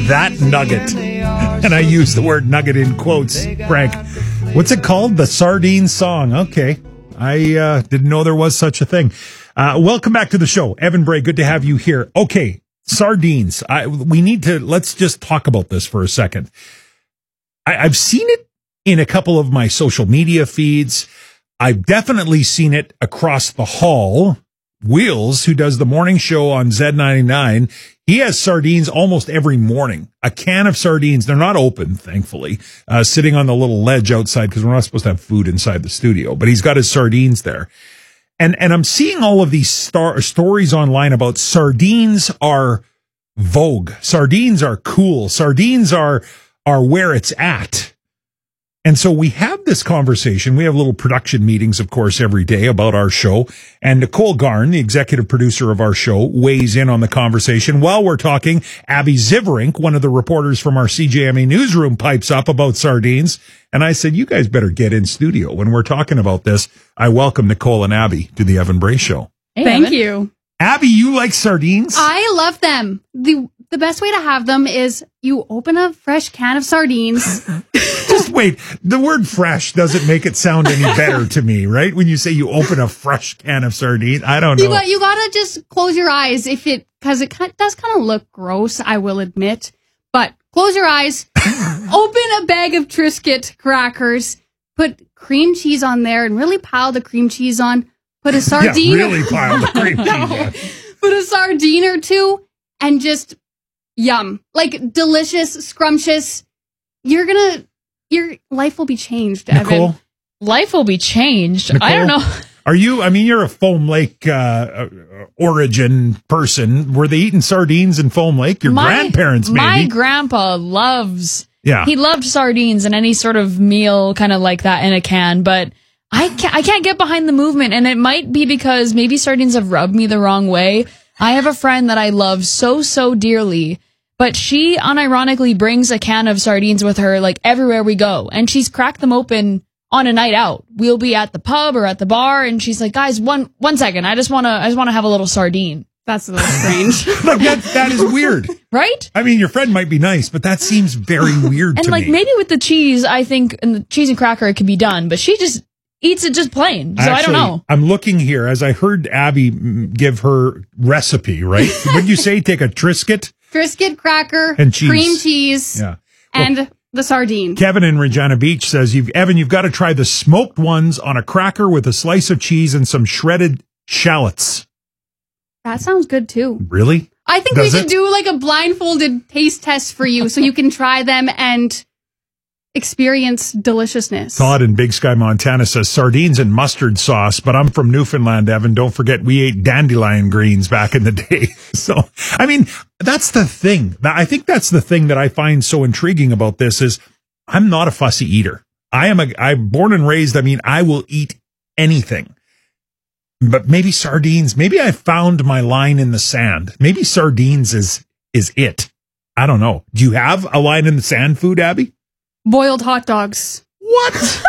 that nugget. And I use the word nugget in quotes, Frank. What's it called? The Sardine Song. Okay. I didn't know there was such a thing. Welcome back to the show. Evan Bray, good to have you here. Okay, sardines. Let's just talk about this for a second. I've seen it in a couple of my social media feeds. I've definitely seen it across the hall. Wheels, who does the morning show on Z99, he has sardines almost every morning. A can of sardines. They're not open, thankfully, sitting on the little ledge outside because we're not supposed to have food inside the studio. But he's got his sardines there. And I'm seeing all of these stories online about sardines are vogue. Sardines are cool. Sardines are where it's at. And so we have this conversation. We have little production meetings, of course, every day about our show. And Nicole Garn, the executive producer of our show, weighs in on the conversation. While we're talking, Abby Ziverink, one of the reporters from our CJME newsroom, pipes up about sardines. And I said, you guys better get in studio. When we're talking about this, I welcome Nicole and Abby to the Evan Bray Show. Hey, Thank you. Abby, you like sardines? I love them. The best way to have them is you open a fresh can of sardines. Just wait. The word fresh doesn't make it sound any better to me, right? When you say you open a fresh can of sardines, I don't know. You gotta just close your eyes because it does kind of look gross, I will admit. But close your eyes, open a bag of Triscuit crackers, put cream cheese on there and really pile the cream cheese on. Put a sardine. Yeah, really pile the cream cheese on. Put a sardine or two and just yum. Like delicious, scrumptious. Your life will be changed, Nicole? Evan. Life will be changed. Nicole, I don't know. You're a Foam Lake origin person. Were they eating sardines in Foam Lake? Your grandparents, maybe. My grandpa loves, yeah. He loved sardines and any sort of meal kind of like that in a can, but I can't get behind the movement, and it might be because maybe sardines have rubbed me the wrong way. I have a friend that I love so dearly, but she unironically brings a can of sardines with her like everywhere we go, and she's cracked them open on a night out. We'll be at the pub or at the bar, and she's like, "Guys, one second, I just want to have a little sardine." That's a little strange. Like that is weird, right? I mean, your friend might be nice, but that seems very weird to me. And like maybe with the cheese, I think, and the cheese and cracker, it could be done, but she just eats it just plain. So actually, I don't know. I'm looking here as I heard Abby give her recipe, right? What did you say? Take a Triscuit cracker, and cheese. Cream cheese, yeah, and the sardine. Kevin in Regina Beach says, Evan, you've got to try the smoked ones on a cracker with a slice of cheese and some shredded shallots. That sounds good too. Really? I think we should do like a blindfolded taste test for you so you can try them and experience deliciousness. Todd in Big Sky, Montana says sardines and mustard sauce, but I'm from Newfoundland, Evan. Don't forget we ate dandelion greens back in the day. So, I mean, that's the thing. I think that's the thing that I find so intriguing about this is I'm not a fussy eater. I'm born and raised. I mean, I will eat anything, but maybe sardines, maybe I found my line in the sand. Maybe sardines is it. I don't know. Do you have a line in the sand food, Abby? Boiled hot dogs. What?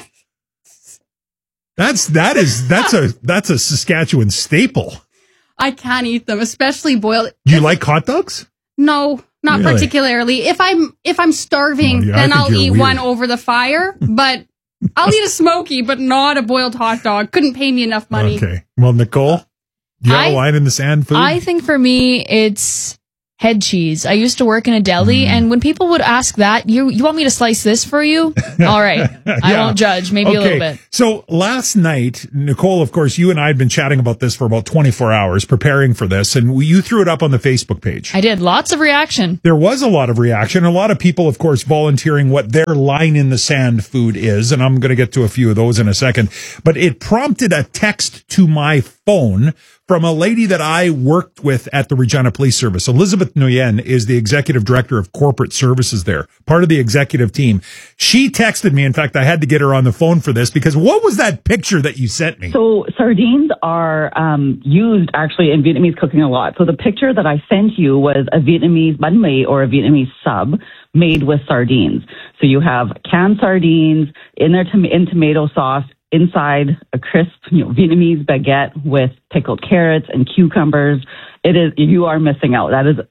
That's a Saskatchewan staple. I can't eat them, especially boiled. Do you like hot dogs? No, not really? Particularly. If I'm starving, then I'll eat one over the fire. But I'll eat a smoky, but not a boiled hot dog. Couldn't pay me enough money. Okay. Well, Nicole, do you have a line in the sand food? I think for me, it's head cheese. I used to work in a deli, and when people would ask that, you want me to slice this for you? All right. I won't judge. Maybe a little bit. So last night, Nicole, of course, you and I had been chatting about this for about 24 hours, preparing for this, and you threw it up on the Facebook page. I did. Lots of reaction. There was a lot of reaction. A lot of people, of course, volunteering what their line in the sand food is, and I'm going to get to a few of those in a second. But it prompted a text to my phone from a lady that I worked with at the Regina Police Service. Elizabeth Nguyen is the executive director of corporate services there, part of the executive team. She texted me. In fact, I had to get her on the phone for this because what was that picture that you sent me? So sardines are used actually in Vietnamese cooking a lot. So the picture that I sent you was a Vietnamese banh mi or a Vietnamese sub made with sardines. So you have canned sardines in their in tomato sauce, inside a crisp, Vietnamese baguette with pickled carrots and cucumbers. You are missing out. That is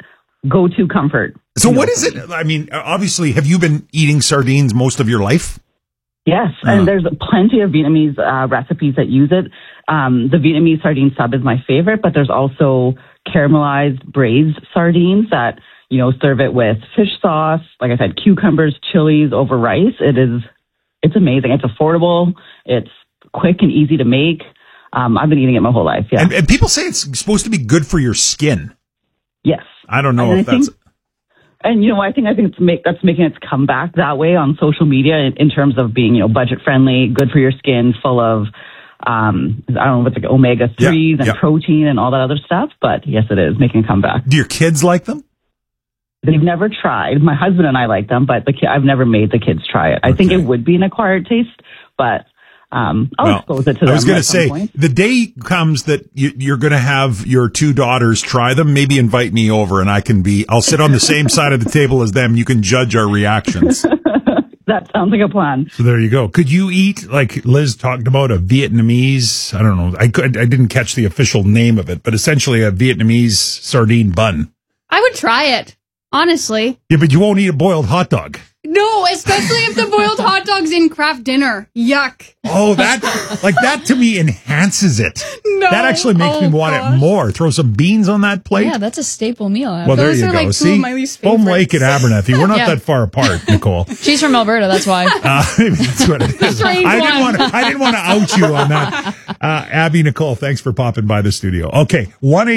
go-to comfort. So what is it? I mean, obviously, have you been eating sardines most of your life? Yes, and there's plenty of Vietnamese recipes that use it. The Vietnamese sardine sub is my favorite, but there's also caramelized braised sardines that, serve it with fish sauce, like I said, cucumbers, chilies over rice. It's amazing. It's affordable. It's quick and easy to make. I've been eating it my whole life, yeah. And people say it's supposed to be good for your skin. Yes. I don't know if that's... And I think that's making its comeback that way on social media in terms of being, budget friendly, good for your skin, full of, I don't know, what's like omega-3s and protein and all that other stuff. But yes, it is making a comeback. Do your kids like them? They've never tried. My husband and I like them, but I've never made the kids try it. I think it would be an acquired taste, but I'll expose it to them. I was going to say, the day comes that you're going to have your two daughters try them. Maybe invite me over and I'll sit on the same side of the table as them. You can judge our reactions. That sounds like a plan. So there you go. Could you eat, like Liz talked about, a Vietnamese, I don't know, I didn't catch the official name of it, but essentially a Vietnamese sardine bun? I would try it, honestly. Yeah, but you won't eat a boiled hot dog. No, especially if the boiled hot dog's in craft dinner. Yuck. Oh, that to me enhances it. No. That actually makes me want it more. Throw some beans on that plate. Yeah, that's a staple meal. Well, Those there you are go. like two See, of my least favorites. Home Lake and Abernethy. We're not that far apart, Nicole. She's from Alberta, that's why. Maybe that's what it is. I didn't want to out you on that. Abby, Nicole, thanks for popping by the studio. Okay,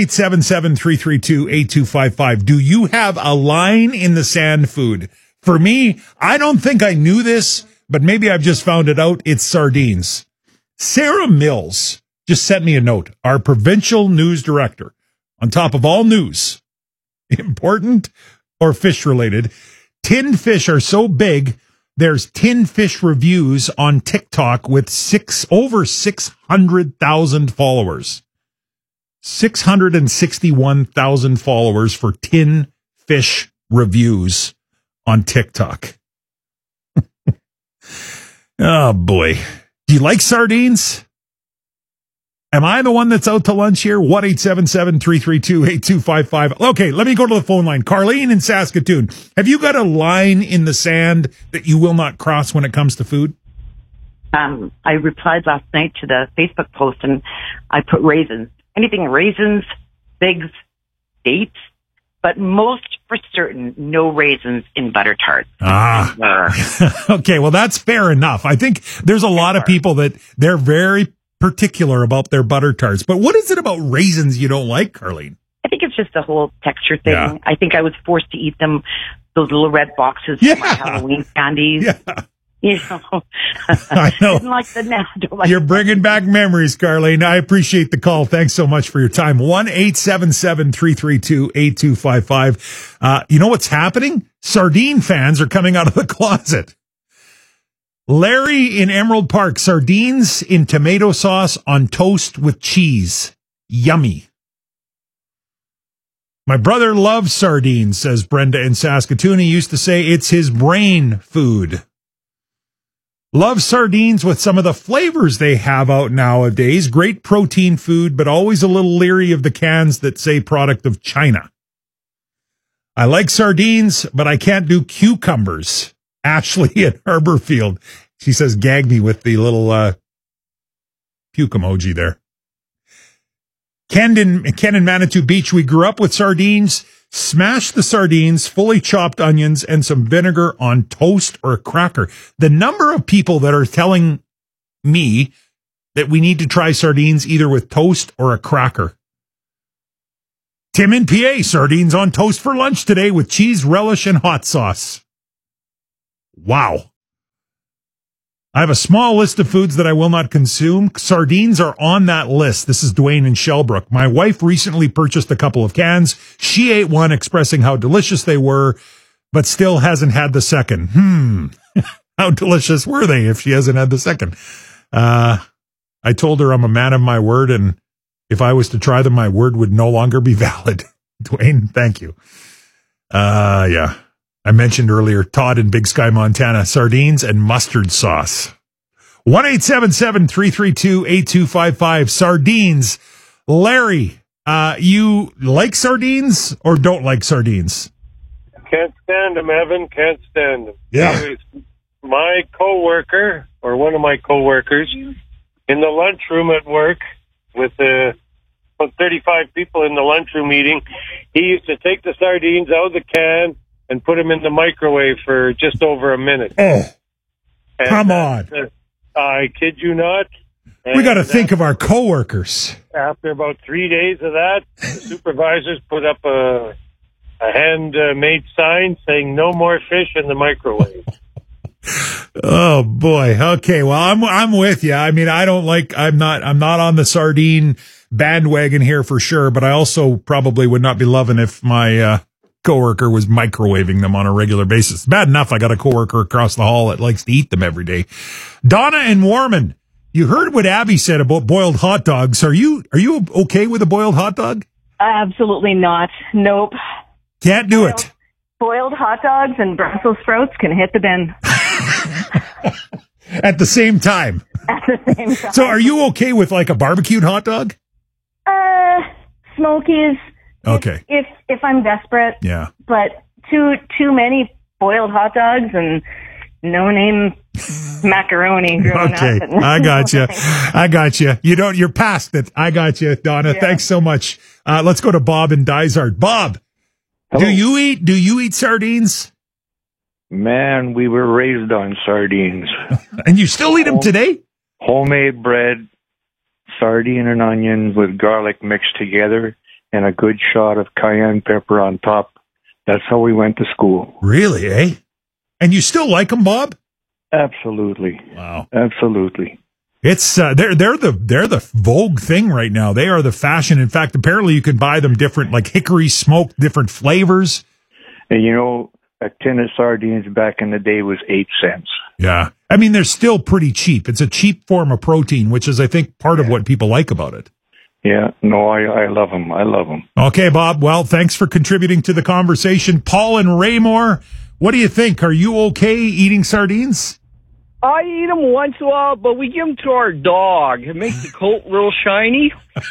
1-877-332-8255. Do you have a line in the sand food? For me, I don't think I knew this, but maybe I've just found it out. It's sardines. Sarah Mills just sent me a note. Our provincial news director, on top of all news, important or fish related, tinned fish are so big, there's tinned fish reviews on TikTok with over 600,000 followers. 661,000 followers for tin fish reviews on TikTok. Oh boy. Do you like sardines? Am I the one that's out to lunch here? 1-877-332-8255. Okay, let me go to the phone line. Carlene in Saskatoon. Have you got a line in the sand that you will not cross when it comes to food? I replied last night to the Facebook post and I put raisins. Anything raisins, figs, dates, but most for certain, no raisins in butter tarts. Okay, well, that's fair enough. I think there's a lot of people that they're very particular about their butter tarts. But what is it about raisins you don't like, Carlene? I think it's just the whole texture thing. Yeah. I think I was forced to eat them, those little red boxes for my Halloween candies. Yeah. I know. Didn't like You're bringing back memories, Carlene. I appreciate the call. Thanks so much for your time. 1-877-332-8255. You know what's happening? Sardine fans are coming out of the closet. Larry in Emerald Park, sardines in tomato sauce on toast with cheese. Yummy. My brother loves sardines, says Brenda in Saskatoon. He used to say it's his brain food. Love sardines with some of the flavors they have out nowadays. Great protein food, but always a little leery of the cans that say product of China. I like sardines, but I can't do cucumbers. Ashley at Harborfield. She says, gag me with the little puke emoji there. Ken in Manitou Beach, we grew up with sardines. Smash the sardines, fully chopped onions, and some vinegar on toast or a cracker. The number of people that are telling me that we need to try sardines either with toast or a cracker. Tim in PA, sardines on toast for lunch today with cheese, relish, and hot sauce. Wow. I have a small list of foods that I will not consume. Sardines are on that list. This is Dwayne in Shellbrook. My wife recently purchased a couple of cans. She ate one, expressing how delicious they were, but still hasn't had the second. How delicious were they if she hasn't had the second? I told her I'm a man of my word, and if I was to try them, my word would no longer be valid. Dwayne, thank you. Yeah. I mentioned earlier, Todd in Big Sky, Montana, sardines and mustard sauce. 1-877-332-8255. Sardines. Larry you like sardines or don't like sardines? Can't stand them, Evan. Can't stand them. Yeah. Anyways, my coworker, or one of my coworkers, in the lunchroom at work with about 35 people in the lunchroom meeting, he used to take the sardines out of the can and put them in the microwave for just over a minute. Oh, And come on. I kid you not. We got to think of our coworkers. After about 3 days of that, the supervisors put up a hand-made sign saying no more fish in the microwave. Oh boy. Okay. Well, I'm with you. I mean, I'm not on the sardine bandwagon here for sure, but I also probably would not be loving if my coworker was microwaving them on a regular basis. Bad enough I got a coworker across the hall that likes to eat them every day. Donna and Warman, you heard what Abby said about boiled hot dogs. Are you okay with a boiled hot dog? Absolutely not. Nope. Can't do it. Boiled hot dogs and Brussels sprouts can hit the bin. At the same time. At the same time. So are you okay with like a barbecued hot dog? Smokies. Okay. If I'm desperate. Yeah. But too many boiled hot dogs and no name macaroni growing Okay. up. I got you. You're past it. I got you, Donna. Yeah. Thanks so much. Let's go to Bob in Dysart. Bob, Hello. do you eat sardines? Man, we were raised on sardines. And you still eat them today? Homemade bread, sardine and onion with garlic mixed together, and a good shot of cayenne pepper on top. That's how we went to school. Really, eh? And you still like them, Bob? Absolutely. Wow. Absolutely. It's they're the vogue thing right now. They are the fashion. In fact, apparently you can buy them different, like hickory smoked, different flavors. And you know, a tin of sardines back in the day was 8 cents. Yeah. I mean, they're still pretty cheap. It's a cheap form of protein, which is, I think, part of what people like about it. Yeah. No, I love them. I love them. Okay, Bob. Well, thanks for contributing to the conversation. Paul and Raymore, what do you think? Are you okay eating sardines? I eat them once in a while, but we give them to our dog. It makes the coat real shiny.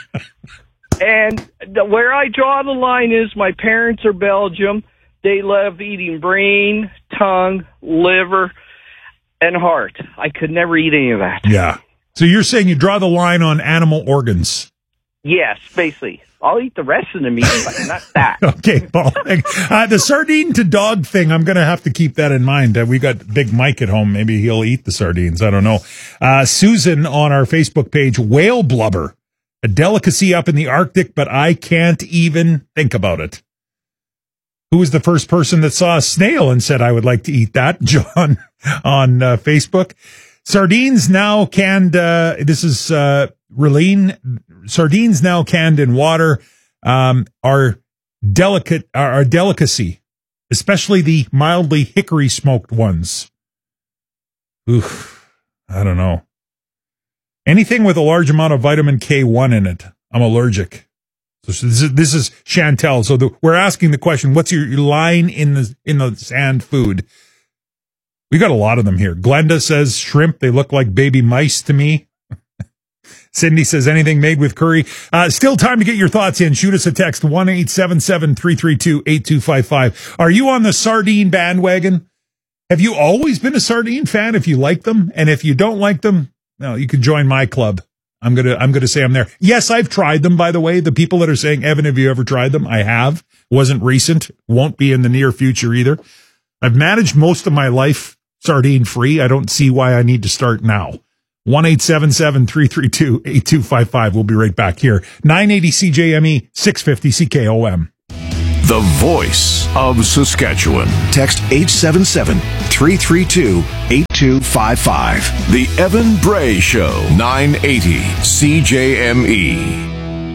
And where I draw the line is my parents are Belgium. They love eating brain, tongue, liver, and heart. I could never eat any of that. Yeah. So you're saying you draw the line on animal organs? Yes, basically. I'll eat the rest of the meat, but not that. Okay, Paul. The sardine to dog thing, I'm going to have to keep that in mind. We got Big Mike at home. Maybe he'll eat the sardines. I don't know. Susan on our Facebook page, whale blubber, a delicacy up in the Arctic, but I can't even think about it. Who was the first person that saw a snail and said, I would like to eat that? John on Facebook. Sardines now canned. This is Relene. Sardines now canned in water are delicacy, especially the mildly hickory smoked ones. Oof, I don't know. Anything with a large amount of vitamin K1 in it, I'm allergic. So this is Chantel. So we're asking the question: what's your line in the sand food? We got a lot of them here. Glenda says shrimp. They look like baby mice to me. Cindy says anything made with curry. Still time to get your thoughts in. Shoot us a text, 1-877-332-8255. Are you on the sardine bandwagon? Have you always been a sardine fan if you like them? And if you don't like them, well, you can join my club. I'm gonna say I'm there. Yes, I've tried them, by the way. The people that are saying, Evan, have you ever tried them? I have. Wasn't recent. Won't be in the near future either. I've managed most of my life sardine free. I don't see why I need to start now. 1-877-332-8255. We'll be right back here. 980 CJME, 650 CKOM. The voice of Saskatchewan. Text 877-332-8255. The Evan Bray Show. 980 CJME.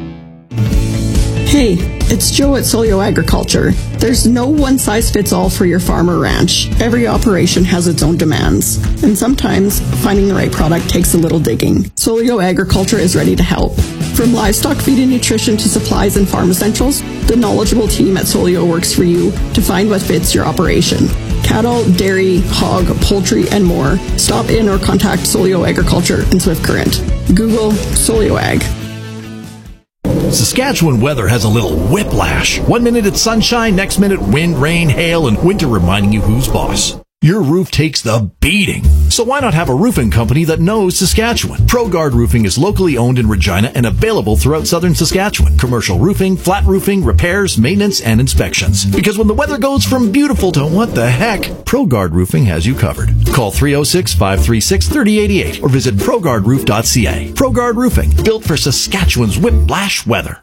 Hey, it's Joe at Solio Agriculture. There's no one-size-fits-all for your farm or ranch. Every operation has its own demands, and sometimes finding the right product takes a little digging. Solio Agriculture is ready to help. From livestock feed and nutrition to supplies and farm essentials, the knowledgeable team at Solio works for you to find what fits your operation. Cattle, dairy, hog, poultry, and more. Stop in or contact Solio Agriculture in Swift Current. Google Solio Ag. Saskatchewan weather has a little whiplash. 1 minute it's sunshine, next minute wind, rain, hail, and winter reminding you who's boss. Your roof takes the beating. So why not have a roofing company that knows Saskatchewan? ProGuard Roofing is locally owned in Regina and available throughout southern Saskatchewan. Commercial roofing, flat roofing, repairs, maintenance, and inspections. Because when the weather goes from beautiful to what the heck, ProGuard Roofing has you covered. Call 306-536-3088 or visit ProGuardRoof.ca. ProGuard Roofing, built for Saskatchewan's whiplash weather.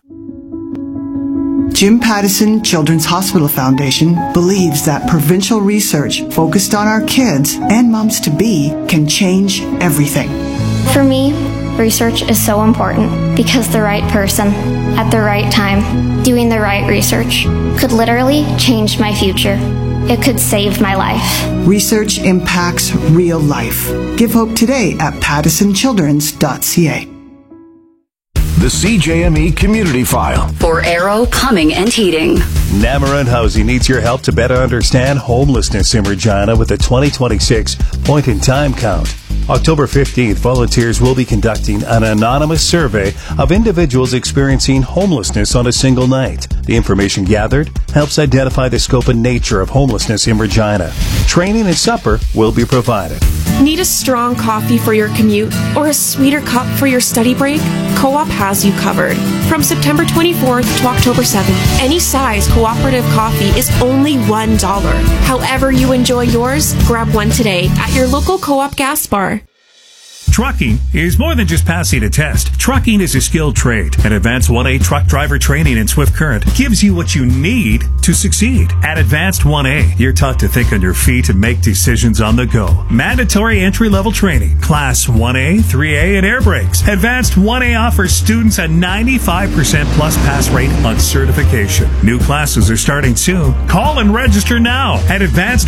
Jim Pattison Children's Hospital Foundation believes that provincial research focused on our kids and moms-to-be can change everything. For me, research is so important because the right person at the right time doing the right research could literally change my future. It could save my life. Research impacts real life. Give hope today at pattisonchildrens.ca. The CJME Community File. For Arrow Plumbing and Heating. Namarun Housing needs your help to better understand homelessness in Regina with the 2026 point-in-time count. October 15th, volunteers will be conducting an anonymous survey of individuals experiencing homelessness on a single night. The information gathered helps identify the scope and nature of homelessness in Regina. Training and supper will be provided. Need a strong coffee for your commute or a sweeter cup for your study break? Co-op has you covered. From September 24th to October 7th, any size cooperative coffee is only $1. However you enjoy yours, grab one today at your local Co-op gas bar. Trucking is more than just passing a test. Trucking is a skilled trade, and Advanced 1A truck driver training in Swift Current gives you what you need to succeed. At Advanced 1A, you're taught to think on your feet and make decisions on the go. Mandatory entry-level training, Class 1A, 3A, and air brakes. Advanced 1A offers students a 95% plus pass rate on certification. New classes are starting soon. Call and register now at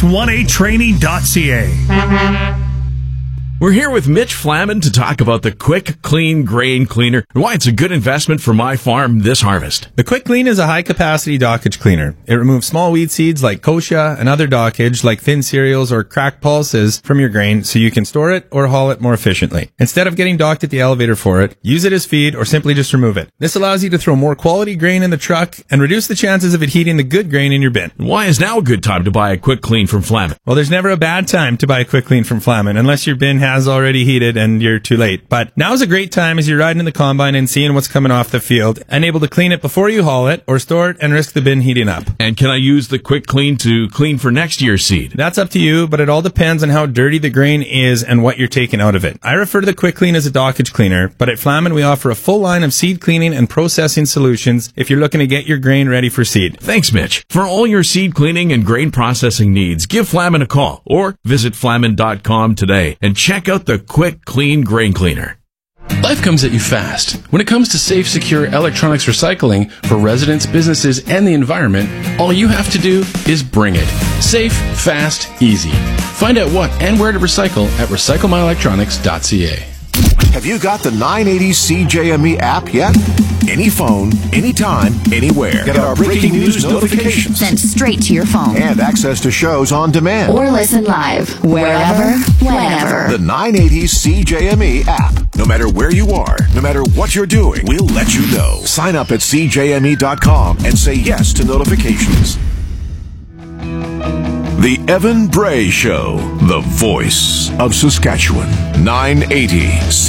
advanced1atraining.ca. We're here with Mitch Flaman to talk about the Quick Clean Grain Cleaner and why it's a good investment for my farm this harvest. The Quick Clean is a high-capacity dockage cleaner. It removes small weed seeds like kochia and other dockage like thin cereals or cracked pulses from your grain so you can store it or haul it more efficiently. Instead of getting docked at the elevator for it, use it as feed or simply just remove it. This allows you to throw more quality grain in the truck and reduce the chances of it heating the good grain in your bin. Why is now a good time to buy a Quick Clean from Flaman? Well, there's never a bad time to buy a Quick Clean from Flaman unless your bin has already heated and you're too late. But now's a great time as you're riding in the combine and seeing what's coming off the field and able to clean it before you haul it or store it and risk the bin heating up. And can I use the Quick Clean to clean for next year's seed? That's up to you, but it all depends on how dirty the grain is and what you're taking out of it. I refer to the Quick Clean as a dockage cleaner, but at Flaman we offer a full line of seed cleaning and processing solutions if you're looking to get your grain ready for seed. Thanks, Mitch. For all your seed cleaning and grain processing needs, give Flaman a call or visit flaman.com today and check out the Quick Clean Grain Cleaner. Life comes at you fast. When it comes to safe, secure electronics recycling for residents, businesses, and the environment, all you have to do is bring it. Safe, fast, easy. Find out what and where to recycle at recyclemyelectronics.ca. Have you got the 980 CJME app yet? Any phone, anytime, anywhere. Get our breaking news notifications sent straight to your phone. And access to shows on demand. Or listen live, wherever, whenever. The 980 CJME app. No matter where you are, no matter what you're doing, we'll let you know. Sign up at CJME.com and say yes to notifications. The Evan Bray Show, the voice of Saskatchewan. 980